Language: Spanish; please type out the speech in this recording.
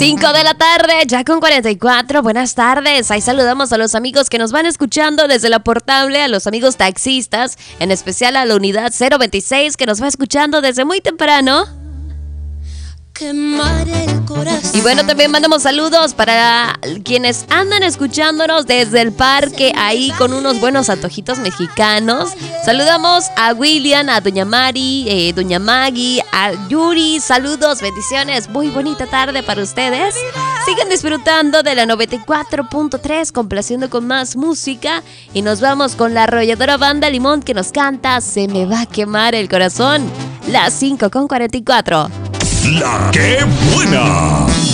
5 de la tarde, ya con 44. Buenas tardes. Ahí saludamos a los amigos que nos van escuchando desde la portable, a los amigos taxistas, en especial a la unidad 026 que nos va escuchando desde muy temprano. Y bueno, también mandamos saludos para quienes andan escuchándonos desde el parque, ahí con unos buenos antojitos mexicanos. Saludamos a William, a Doña Mari, Doña Maggie, a Yuri. Saludos, bendiciones, muy bonita tarde para ustedes. Sigan disfrutando de la 94.3, complaciendo con más música. Y nos vamos con la arrolladora Banda Limón que nos canta Se me va a quemar el corazón. Las 5:44. ¡La que buena!